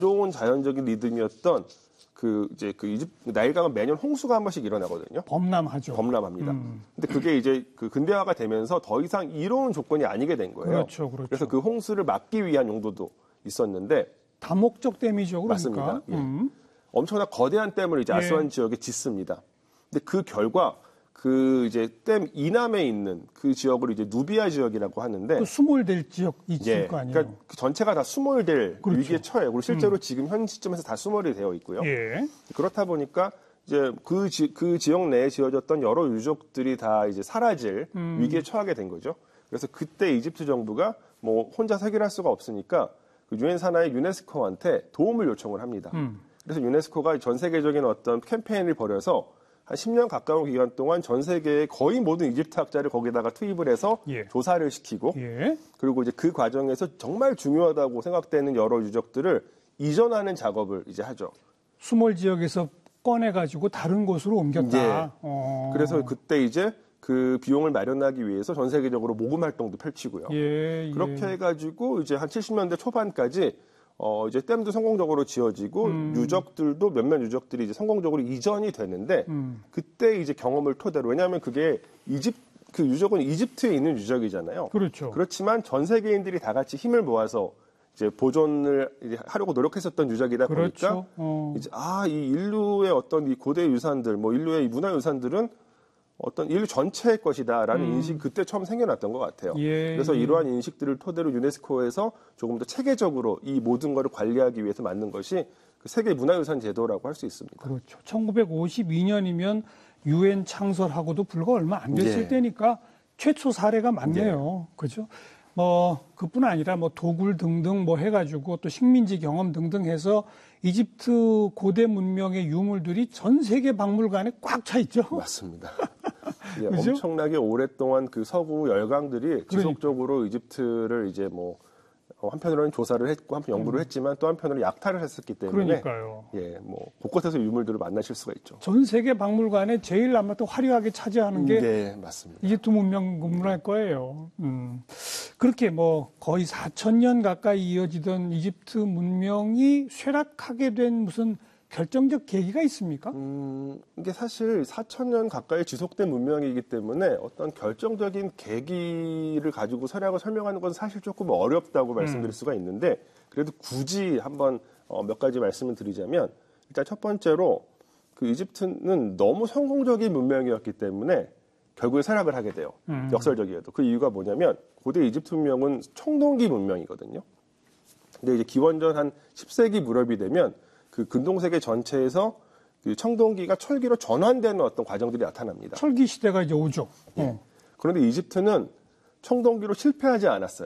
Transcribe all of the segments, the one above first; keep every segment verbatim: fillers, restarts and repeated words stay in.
좋은 자연적인 리듬이었던 그 이제 그 이집트 나일강은 매년 홍수가 한 번씩 일어나거든요. 범람하죠. 범람합니다. 음. 근데 그게 이제 그 근대화가 되면서 더 이상 이로운 조건이 아니게 된 거예요. 그렇죠, 그렇죠. 그래서 그 홍수를 막기 위한 용도도 있었는데 다목적 댐이죠, 그러니까. 맞습니다. 예. 음. 엄청난 거대한 댐을 이제 예. 아스완 지역에 짓습니다. 근데 그 결과 그 이제 댐 이남에 있는 그 지역을 이제 누비아 지역이라고 하는데 그 수몰될 지역 있을 예, 거 아니에요. 그러니까 그 전체가 다 수몰될 그렇죠. 위기에 처해요. 그리고 실제로 음. 지금 현 시점에서 다 수몰이 되어 있고요. 예. 그렇다 보니까 이제 그, 지, 그 지역 내에 지어졌던 여러 유적들이 다 이제 사라질 음. 위기에 처하게 된 거죠. 그래서 그때 이집트 정부가 뭐 혼자 해결할 수가 없으니까 그 유엔 산하의 유네스코한테 도움을 요청을 합니다. 음. 그래서 유네스코가 전 세계적인 어떤 캠페인을 벌여서 한 십 년 가까운 기간 동안 전 세계의 거의 모든 이집트 학자를 거기다가 투입을 해서 예. 조사를 시키고 예. 그리고 이제 그 과정에서 정말 중요하다고 생각되는 여러 유적들을 이전하는 작업을 이제 하죠. 수몰 지역에서 꺼내가지고 다른 곳으로 옮겼다. 예. 어. 그래서 그때 이제 그 비용을 마련하기 위해서 전 세계적으로 모금 활동도 펼치고요. 예, 예. 그렇게 해가지고 이제 한 칠십 년대 초반까지 어 이제 댐도 성공적으로 지어지고 음. 유적들도 몇몇 유적들이 이제 성공적으로 이전이 되는데 음. 그때 이제 경험을 토대로 왜냐하면 그게 이집 그 유적은 이집트에 있는 유적이잖아요. 그렇죠. 그렇지만 전 세계인들이 다 같이 힘을 모아서 이제 보존을 이제 하려고 노력했었던 유적이다 그렇죠. 보니까 어. 이제 아, 이 인류의 어떤 이 고대 유산들, 뭐 인류의 이 문화 유산들은 어떤 인류 전체의 것이다라는 음. 인식이 그때 처음 생겨났던 것 같아요. 예, 그래서 예. 이러한 인식들을 토대로 유네스코에서 조금 더 체계적으로 이 모든 것을 관리하기 위해서 만든 것이 그 세계 문화유산 제도라고 할 수 있습니다. 그렇죠. 천구백오십이 년이면 유엔 창설하고도 불과 얼마 안 됐을 예. 때니까 최초 사례가 맞네요. 그죠? 뭐 그뿐 아니라 뭐 도굴 등등 뭐 해가지고 또 식민지 경험 등등 해서 이집트 고대 문명의 유물들이 전 세계 박물관에 꽉 차 있죠. 맞습니다. 예, 그죠? 엄청나게 오랫동안 그 서구 열강들이 지속적으로 이집트를 이제 뭐 어, 한편으로는 조사를 했고 한편 연구를 음. 했지만 또 한편으로 약탈을 했었기 때문에 그러니까요. 예, 뭐 곳곳에서 유물들을 만나실 수가 있죠. 전 세계 박물관에 제일 아마 또 화려하게 차지하는 게 네, 맞습니다. 이집트 문명 문화일 거예요. 음. 그렇게 뭐 거의 사천 년 가까이 이어지던 이집트 문명이 쇠락하게 된 무슨 결정적 계기가 있습니까? 음, 이게 사실 사천 년 가까이 지속된 문명이기 때문에 어떤 결정적인 계기를 가지고 서략을 설명하는 건 사실 조금 어렵다고 말씀드릴 수가 있는데 그래도 굳이 한번 어, 몇 가지 말씀을 드리자면 일단 첫 번째로 그 이집트는 너무 성공적인 문명이었기 때문에 결국에 쇠락을 하게 돼요. 음. 역설적이어도. 그 이유가 뭐냐면 고대 이집트 문명은 청동기 문명이거든요. 근데 이제 기원전 한 십 세기 무렵이 되면 그 근동세계 전체에서 그 청동기가 철기로 전환되는 어떤 과정들이 나타납니다. 철기 시대가 이제 오죠. 예. 어. 그런데 이집트는 청동기로 실패하지 않았어요.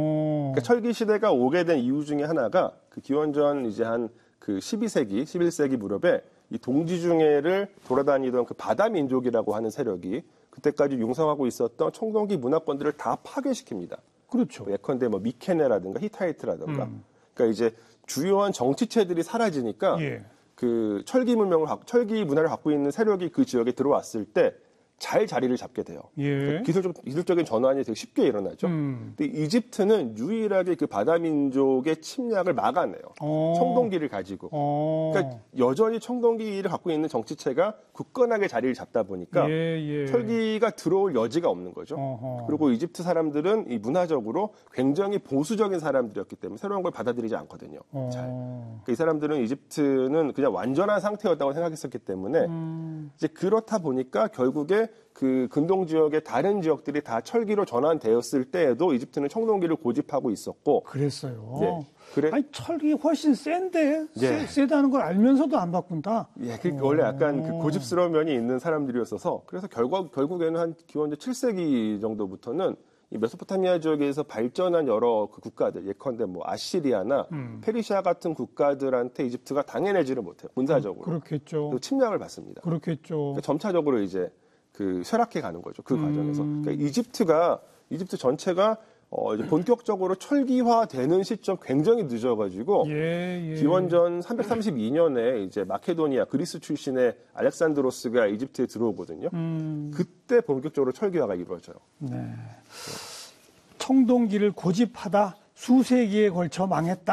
어. 그러니까 철기 시대가 오게 된 이유 중에 하나가 그 기원전 이제 한 그 십이 세기, 십일 세기 무렵에 이 동지중해를 돌아다니던 그 바다 민족이라고 하는 세력이 그때까지 융성하고 있었던 청동기 문화권들을 다 파괴시킵니다. 그렇죠. 예컨대 뭐 미케네라든가 히타이트라든가. 음. 그러니까 이제 주요한 정치체들이 사라지니까 예. 그 철기 문명을 철기 문화를 갖고 있는 세력이 그 지역에 들어왔을 때 잘 자리를 잡게 돼요. 예. 기술적, 기술적인 전환이 되게 쉽게 일어나죠. 음. 근데 이집트는 유일하게 그 바다 민족의 침략을 막아내요. 어. 청동기를 가지고. 어. 그러니까 여전히 청동기를 갖고 있는 정치체가 굳건하게 자리를 잡다 보니까 예, 예. 철기가 들어올 여지가 없는 거죠. 어허. 그리고 이집트 사람들은 이 문화적으로 굉장히 보수적인 사람들이었기 때문에 새로운 걸 받아들이지 않거든요. 어. 잘. 그러니까 이 사람들은 이집트는 그냥 완전한 상태였다고 생각했었기 때문에 음. 이제 그렇다 보니까 결국에 그 근동 지역의 다른 지역들이 다 철기로 전환되었을 때에도 이집트는 청동기를 고집하고 있었고 그랬어요. 예. 그래 아니 철이 훨씬 센데 예. 세, 세다는 걸 알면서도 안 바꾼다. 예, 그 원래 약간 그 고집스러운 면이 있는 사람들이었어서 그래서 결국 결국에는 한 기원전 칠 세기 정도부터는 이 메소포타미아 지역에서 발전한 여러 그 국가들, 예컨대 뭐 아시리아나 음. 페르시아 같은 국가들한테 이집트가 당해내지를 못해요. 군사적으로. 그렇겠죠. 그리고 침략을 받습니다. 그렇겠죠. 그러니까 점차적으로 이제 그 쇠락해 가는 거죠. 그 음. 과정에서. 그러니까 이집트가 이집트 전체가 어 이제 본격적으로 철기화되는 시점 굉장히 늦어가지고 예, 예. 기원전 삼백삼십이 년에 이제 마케도니아 그리스 출신의 알렉산드로스가 이집트에 들어오거든요. 음. 그때 본격적으로 철기화가 이루어져요. 네. 청동기를 고집하다 수세기에 걸쳐 망했다.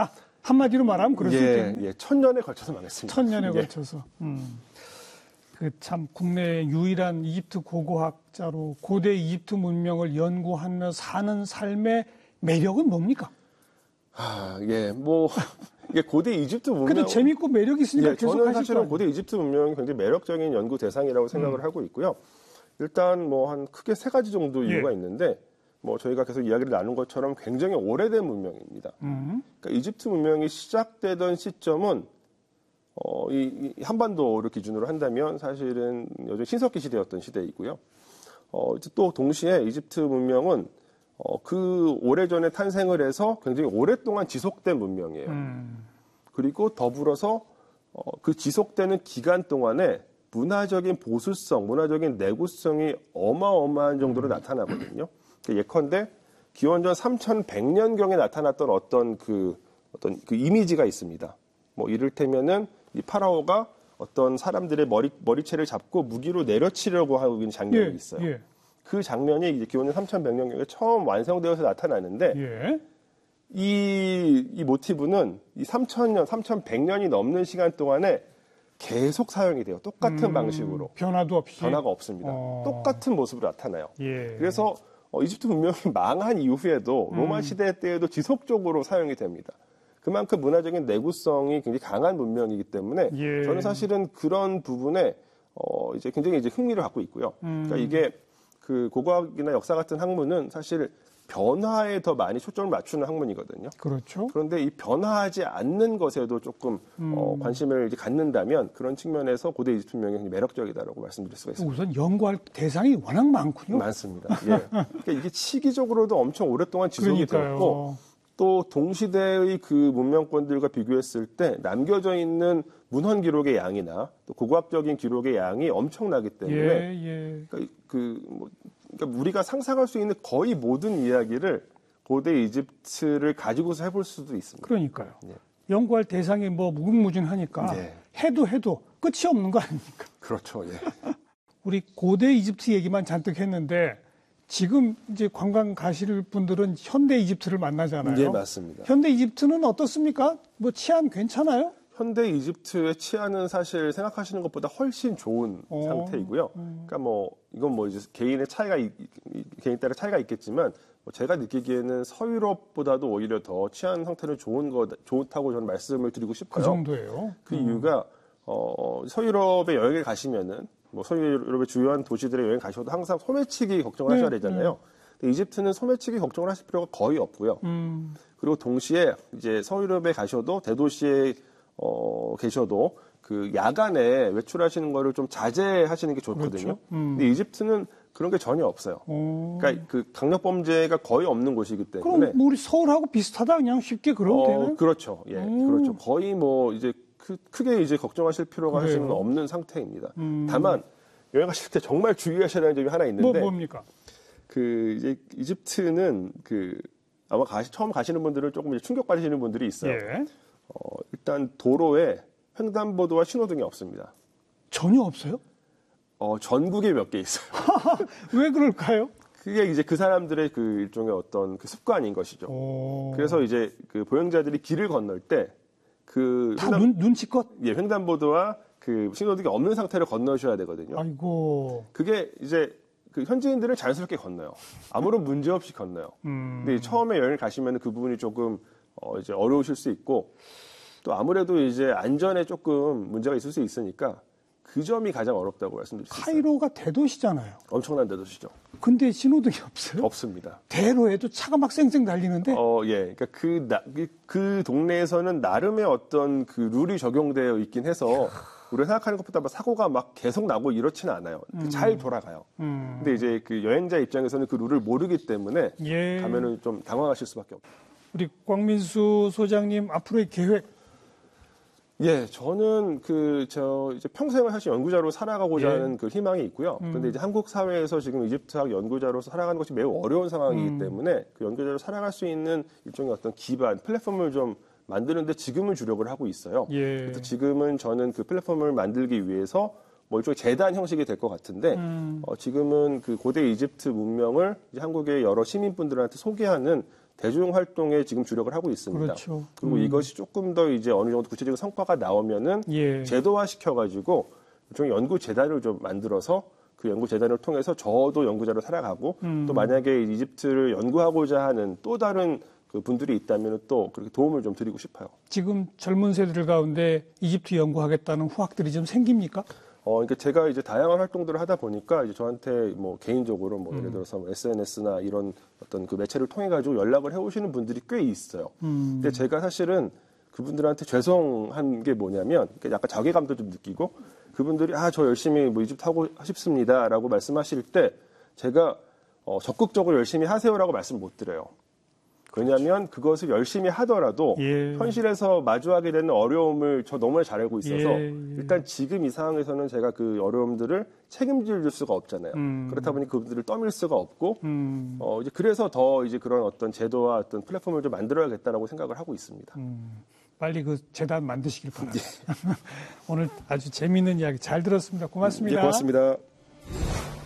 한마디로 말하면 그럴 수 예, 있겠네요. 예, 천년에 걸쳐서 망했습니다. 천년에 예. 걸쳐서. 음. 그 참 국내 유일한 이집트 고고학자로 고대 이집트 문명을 연구하며 사는 삶의 매력은 뭡니까? 아, 예, 뭐 이게 고대 이집트 문명. 근데 재밌고 매력 있으니까 예, 계속 저는 하실 거 사실은 아니에요? 고대 이집트 문명이 굉장히 매력적인 연구 대상이라고 생각을 음. 하고 있고요. 일단 뭐 한 크게 세 가지 정도 이유가 예. 있는데, 뭐 저희가 계속 이야기를 나눈 것처럼 굉장히 오래된 문명입니다. 음. 그러니까 이집트 문명이 시작되던 시점은 어, 이, 이 한반도를 기준으로 한다면 사실은 여전히 신석기 시대였던 시대이고요. 어, 이제 또 동시에 이집트 문명은 어, 그 오래전에 탄생을 해서 굉장히 오랫동안 지속된 문명이에요. 음. 그리고 더불어서 어, 그 지속되는 기간 동안에 문화적인 보수성, 문화적인 내구성이 어마어마한 정도로 나타나거든요. 그러니까 예컨대 기원전 삼천백 년경에 나타났던 어떤 그 어떤 그 이미지가 있습니다. 뭐 이를테면은 이 파라오가 어떤 사람들의 머리 머리채를 잡고 무기로 내려치려고 하고 있는 장면이 예, 있어요. 예, 그 장면이 이제 기원전 삼천백 년경에 처음 완성되어서 나타나는데 예. 이, 이 모티브는 이 삼천 년, 삼천백 년이 넘는 시간 동안에 계속 사용이 돼요. 똑같은 음, 방식으로. 변화도 없이. 변화가 없습니다. 어. 똑같은 모습으로 나타나요. 예. 그래서 어, 이집트 문명이 망한 이후에도 로마 시대 때에도 지속적으로 사용이 됩니다. 그만큼 문화적인 내구성이 굉장히 강한 문명이기 때문에 예. 저는 사실은 그런 부분에 어, 이제 굉장히 이제 흥미를 갖고 있고요. 음. 그러니까 이게 그 고고학이나 역사 같은 학문은 사실 변화에 더 많이 초점을 맞추는 학문이거든요. 그렇죠. 그런데 이 변화하지 않는 것에도 조금 음. 어, 관심을 이제 갖는다면 그런 측면에서 고대 이집트 문명이 굉장히 매력적이다라고 말씀드릴 수가 있습니다. 우선 연구할 대상이 워낙 많군요. 많습니다. 예. 그러니까 이게 시기적으로도 엄청 오랫동안 지속이 그러니까요. 되었고 또 동시대의 그 문명권들과 비교했을 때 남겨져 있는 문헌 기록의 양이나 또 고고학적인 기록의 양이 엄청나기 때문에 예, 예. 그러니까, 그, 뭐, 그러니까 우리가 상상할 수 있는 거의 모든 이야기를 고대 이집트를 가지고서 해볼 수도 있습니다. 그러니까요. 예. 연구할 대상이 뭐 무궁무진하니까 네. 해도 해도 끝이 없는 거 아닙니까? 그렇죠. 예. 우리 고대 이집트 얘기만 잔뜩 했는데 지금 이제 관광 가실 분들은 현대 이집트를 만나잖아요. 네, 맞습니다. 현대 이집트는 어떻습니까? 뭐 치안 괜찮아요? 현대 이집트의 치안은 사실 생각하시는 것보다 훨씬 좋은 어, 상태이고요. 그러니까 뭐 이건 뭐 이제 개인의 차이가 있- 개인 따라 차이가 있겠지만 뭐 제가 느끼기에는 서유럽보다도 오히려 더 치안 상태는 좋은 거 좋다고 저는 말씀을 드리고 그 싶어요. 정도예요. 그 이유가 어, 서유럽에 여행을 가시면은 뭐 서유럽의 주요한 도시들에 여행 가셔도 항상 소매치기 걱정을 네, 하셔야 되잖아요. 근데 이집트는 소매치기 걱정을 하실 필요가 거의 없고요. 음, 그리고 동시에 이제 서유럽에 가셔도 대도시에 어, 계셔도 그 야간에 외출하시는 거를 좀 자제하시는 게 좋거든요. 그렇죠. 음. 근데 이집트는 그런 게 전혀 없어요. 어. 그러니까 그 강력 범죄가 거의 없는 곳이기 때문에 그럼 뭐 우리 서울하고 비슷하다 그냥 쉽게 그러면 어, 되나요? 그렇죠. 예, 음. 그렇죠. 거의 뭐 이제 크, 크게 이제 걱정하실 필요가 그래요? 사실은 없는 상태입니다. 음. 다만 여행 가실 때 정말 주의하셔야 되는 점이 하나 뭐 있는데 뭡니까? 그 이제 이집트는 그 아마 가시, 처음 가시는 분들은 조금 이제 충격받으시는 분들이 있어요. 예. 어, 일단 도로에 횡단보도와 신호등이 없습니다. 전혀 없어요? 어, 전국에 몇 개 있어요. 왜 그럴까요? 그게 이제 그 사람들의 그 일종의 어떤 그 습관인 것이죠. 오. 그래서 이제 그 보행자들이 길을 건널 때 그 다 눈, 눈치껏? 예, 횡단보도와 그 신호등이 없는 상태로 건너셔야 되거든요. 아이고. 그게 이제 그 현지인들은 자연스럽게 건너요. 아무런 문제 없이 건너요. 음. 근데 처음에 여행을 가시면 그 부분이 조금 어 이제 어려우실 수 있고 또 아무래도 이제 안전에 조금 문제가 있을 수 있으니까 그 점이 가장 어렵다고 말씀드릴 수 있어요. 카이로가 대도시잖아요. 엄청난 대도시죠. 근데 신호등이 없어요? 없습니다. 대로에도 차가 막 쌩쌩 달리는데 어, 예. 그러니까 그, 나, 그, 그 동네에서는 나름의 어떤 그 룰이 적용되어 있긴 해서 우리가 생각하는 것보다 막 사고가 막 계속 나고 이렇지는 않아요. 음. 잘 돌아가요. 음. 근데 이제 그 여행자 입장에서는 그 룰을 모르기 때문에 예. 가면은 좀 당황하실 수밖에 없어요. 우리 광민수 소장님 앞으로의 계획 예, 저는 그, 저, 이제 평생을 사실 연구자로 살아가고자 예. 하는 그 희망이 있고요. 음. 근데 이제 한국 사회에서 지금 이집트학 연구자로서 살아가는 것이 매우 어려운 상황이기 음. 때문에 그 연구자로 살아갈 수 있는 일종의 어떤 기반, 플랫폼을 좀 만드는데 지금은 주력을 하고 있어요. 예. 그래서 지금은 저는 그 플랫폼을 만들기 위해서 뭐 일종의 재단 형식이 될 것 같은데, 음. 어, 지금은 그 고대 이집트 문명을 이제 한국의 여러 시민분들한테 소개하는 대중 활동에 지금 주력을 하고 있습니다. 그렇죠. 그리고 음. 이것이 조금 더 이제 어느 정도 구체적인 성과가 나오면은 예. 제도화 시켜가지고 일종의 연구 재단을 좀 만들어서 그 연구 재단을 통해서 저도 연구자로 살아가고 음. 또 만약에 이집트를 연구하고자 하는 또 다른 그 분들이 있다면 또 그렇게 도움을 좀 드리고 싶어요. 지금 젊은 세대들 가운데 이집트 연구하겠다는 후학들이 좀 생깁니까? 어, 그러니까 제가 이제 다양한 활동들을 하다 보니까 이제 저한테 뭐 개인적으로 뭐 예를 들어서 뭐 에스엔에스나 이런 어떤 그 매체를 통해 가지고 연락을 해오시는 분들이 꽤 있어요. 음. 근데 제가 사실은 그분들한테 죄송한 게 뭐냐면 그러니까 약간 자괴감도 좀 느끼고 그분들이 아, 저 열심히 뭐 이집트 하고 싶습니다라고 말씀하실 때 제가 어, 적극적으로 열심히 하세요라고 말씀 못 드려요. 왜냐하면 그것을 열심히 하더라도 예. 현실에서 마주하게 되는 어려움을 저 너무나 잘 알고 있어서 예, 예. 일단 지금 이 상황에서는 제가 그 어려움들을 책임질 수가 없잖아요. 음. 그렇다 보니 그분들을 떠밀 수가 없고 음. 어 이제 그래서 더 이제 그런 어떤 제도와 어떤 플랫폼을 좀 만들어야겠다라고 생각을 하고 있습니다. 음. 빨리 그 재단 만드시길 바랍니다. 예. 오늘 아주 재미있는 이야기 잘 들었습니다. 고맙습니다. 예, 고맙습니다.